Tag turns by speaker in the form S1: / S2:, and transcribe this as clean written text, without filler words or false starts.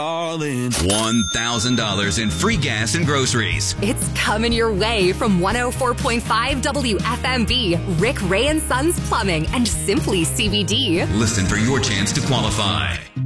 S1: All in.
S2: $1,000 in free gas and groceries.
S3: It's coming your way from 104.5 WFMB, Rick Ray and Sons Plumbing, and Simply CBD.
S2: Listen for your chance to qualify.